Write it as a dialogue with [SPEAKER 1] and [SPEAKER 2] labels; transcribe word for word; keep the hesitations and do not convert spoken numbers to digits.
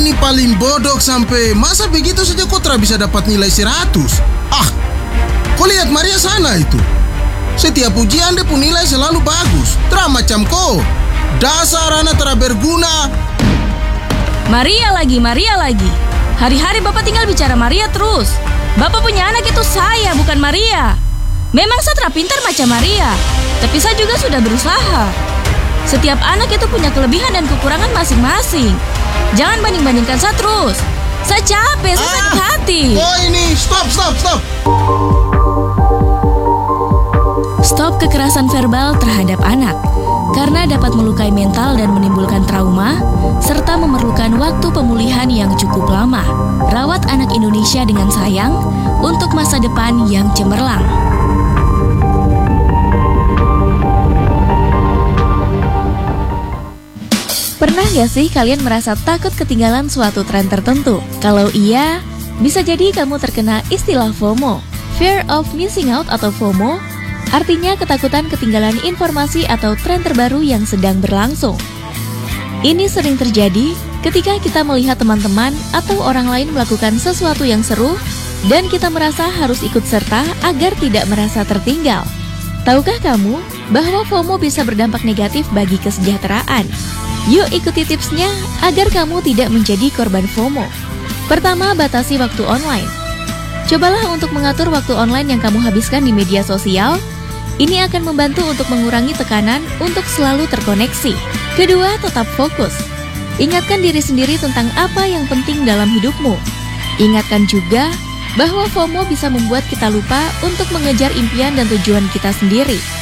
[SPEAKER 1] ini paling bodoh sampai masa begitu saja kau tidak bisa dapat nilai seratus. Ah, kau lihat Maria sana itu. Setiap ujian dia pun nilai selalu bagus. Tidak macam kau. Dasar anak tidak berguna.
[SPEAKER 2] Maria lagi, Maria lagi. Hari-hari Bapak tinggal bicara Maria terus. Bapak punya anak itu saya, bukan Maria. Memang saya tidak pintar macam Maria, tapi saya juga sudah berusaha. Setiap anak itu punya kelebihan dan kekurangan masing-masing. Jangan banding-bandingkan saya terus. Saya capek, saya
[SPEAKER 1] Ah,
[SPEAKER 2] sakit hati.
[SPEAKER 1] Oh ini, stop, stop, stop.
[SPEAKER 2] Stop kekerasan verbal terhadap anak, karena dapat melukai mental dan menimbulkan trauma, serta memerlukan waktu pemulihan yang cukup lama. Rawat anak Indonesia dengan sayang untuk masa depan yang cemerlang. Pernah gak sih kalian merasa takut ketinggalan suatu tren tertentu? Kalau iya, bisa jadi kamu terkena istilah FOMO. Fear of missing out atau FOMO artinya ketakutan ketinggalan informasi atau tren terbaru yang sedang berlangsung. Ini sering terjadi ketika kita melihat teman-teman atau orang lain melakukan sesuatu yang seru dan kita merasa harus ikut serta agar tidak merasa tertinggal. Tahukah kamu bahwa FOMO bisa berdampak negatif bagi kesejahteraan? Yuk ikuti tipsnya agar kamu tidak menjadi korban FOMO. Pertama, batasi waktu online. Cobalah untuk mengatur waktu online yang kamu habiskan di media sosial. Ini akan membantu untuk mengurangi tekanan untuk selalu terkoneksi. Kedua, tetap fokus. Ingatkan diri sendiri tentang apa yang penting dalam hidupmu. Ingatkan juga bahwa FOMO bisa membuat kita lupa untuk mengejar impian dan tujuan kita sendiri.